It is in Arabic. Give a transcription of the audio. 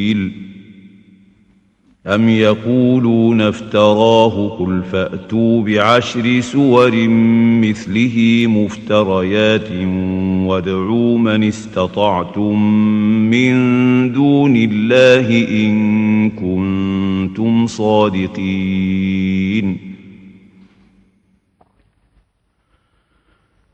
أم يقولون افتراه قل فأتوا بعشر سور مثله مفتريات وادعوا من استطعتم من دون الله إن كنتم صادقين